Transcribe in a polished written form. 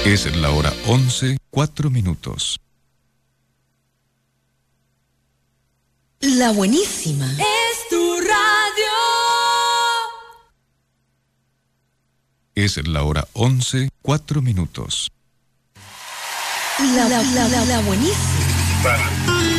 Es la hora 11:04. La buenísima. Es tu radio. Es la hora 11:04. La buenísima.